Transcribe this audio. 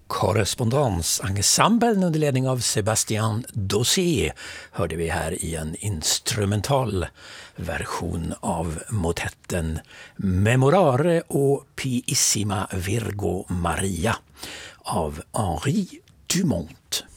Korrespondensensemblen under ledning av Sébastien Dossier hörde vi här i en instrumental version av motetten Memorare och Piissima Virgo Maria av Henri Dumont.